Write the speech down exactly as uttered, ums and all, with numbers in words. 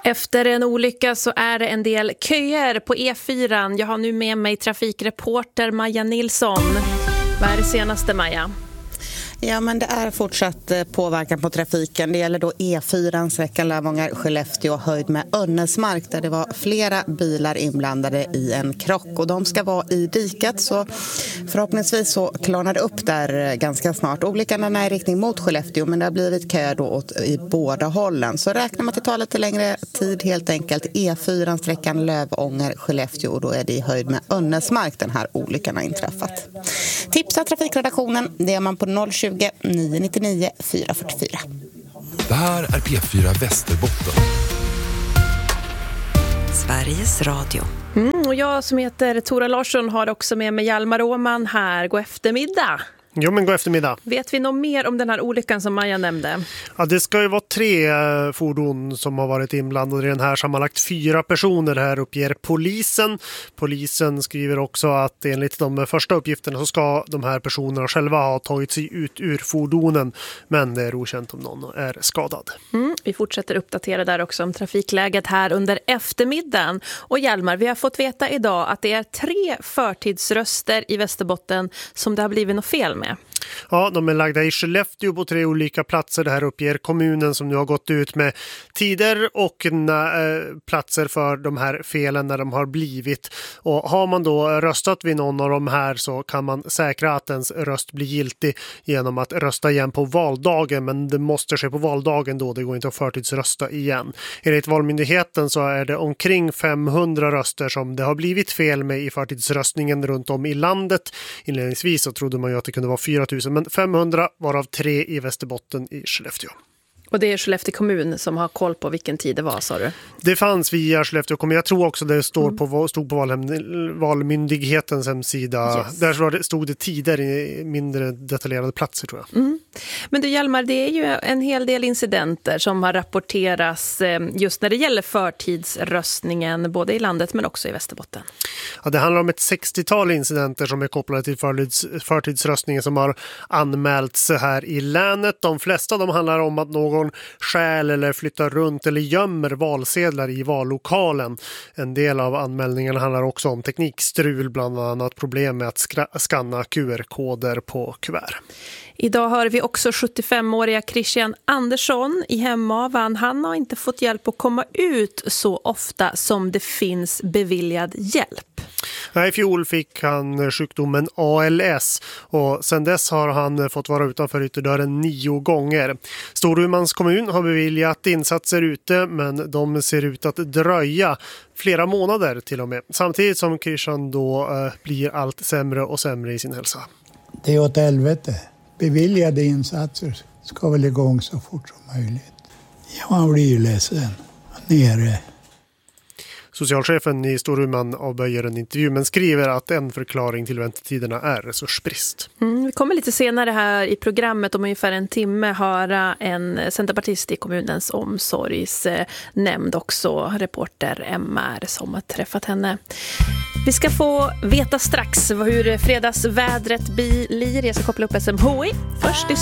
Efter en olycka så är det en del köer på E fyra. Jag har nu med mig trafikreporter Maja Nilsson. Vad är det senaste, Maja? Ja, men det är fortsatt påverkan på trafiken. Det gäller då E fyra, sträckan Lövånger-Skellefteå, höjd med Önnesmark, där det var flera bilar inblandade i en krock. Och de ska vara i diket, så förhoppningsvis så klarnar det upp där ganska snart. Olyckan är i riktning mot Skellefteå, men det har blivit kö då åt, i båda hållen. Så räknar man att det tar lite längre tid helt enkelt. E fyra, sträckan Lövånger-Skellefteå, och då är det i höjd med Önnesmark den här olyckan har inträffat. Tipsa trafikredaktionen, det är man på noll tjugo nio nittionio fyra fyrtiofyra. Det här är P fyra Västerbotten. Sveriges Radio. Mm, och jag som heter Tora Larsson har också med mig Hjalmar Åman här. God eftermiddag. Jo, men god eftermiddag. Vet vi något mer om den här olyckan som Maja nämnde? Ja, det ska ju vara tre fordon som har varit inblandade i den här. Sammanlagt fyra personer här uppger polisen. Polisen skriver också att enligt de första uppgifterna så ska de här personerna själva ha tagit sig ut ur fordonen. Men det är okänt om någon är skadad. Mm, vi fortsätter uppdatera där också om trafikläget här under eftermiddagen. Och Hjalmar, vi har fått veta idag att det är tre förtidsröster i Västerbotten som det har blivit något fel med. Ja, de är lagda i Skellefteå på tre olika platser. Det här uppger kommunen som nu har gått ut med tider och äh, platser för de här felen när de har blivit. Och har man då röstat vid någon av de här så kan man säkra att ens röst blir giltig genom att rösta igen på valdagen. Men det måste ske på valdagen då, det går inte att förtidsrösta igen. Enligt Valmyndigheten så är det omkring femhundra röster som det har blivit fel med i förtidsröstningen runt om i landet. Inledningsvis så trodde man ju att det kunde vara fyra tusen, men femhundra varav tre i Västerbotten i Skellefteå. Och det är Skellefteå kommun som har koll på vilken tid det var, sa du? Det fanns via Skellefteå kommun. Jag tror också det står på, stod på val, Valmyndighetens hemsida. Yes. Där stod det tider i mindre detaljerade platser, tror jag. Mm. Men du Hjalmar, det är ju en hel del incidenter som har rapporterats just när det gäller förtidsröstningen både i landet men också i Västerbotten. Ja, det handlar om ett sextiotal incidenter som är kopplade till förtids, förtidsröstningen som har anmälts här i länet. De flesta de handlar om att någon stjäl eller flyttar runt eller gömmer valsedlar i vallokalen. En del av anmälningarna handlar också om teknikstrul, bland annat problem med att skra- skanna Q R-koder på kuvert. Idag hör vi också sjuttiofemåriga Christian Andersson i Hemavan. Han har inte fått hjälp att komma ut så ofta som det finns beviljad hjälp. I fjol fick han sjukdomen A L S och sedan dess har han fått vara utanför ytterdörren nio gånger. Storumans kommun har beviljat insatser ute, men de ser ut att dröja flera månader till och med. Samtidigt som Christian då eh, blir allt sämre och sämre i sin hälsa. Det är åt helvete. Beviljade insatser ska väl igång så fort som möjligt. Ja, man blir ju ledsen. Nere. Socialchefen i Storuman avböjer en intervju men skriver att en förklaring till väntetiderna är resursbrist. Mm, vi kommer lite senare här i programmet om ungefär en timme höra en centerpartist i kommunens omsorgsnämnd, också reporter M R som har träffat henne. Vi ska få veta strax hur fredagsvädret blir. Jag ska koppla upp S M H I. Först